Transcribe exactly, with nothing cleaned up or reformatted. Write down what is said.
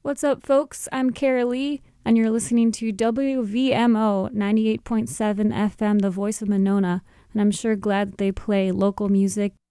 What's up, folks? I'm Kara Lee, and you're listening to W V M O ninety-eight point seven F M, the voice of Monona, and I'm sure glad that they play local music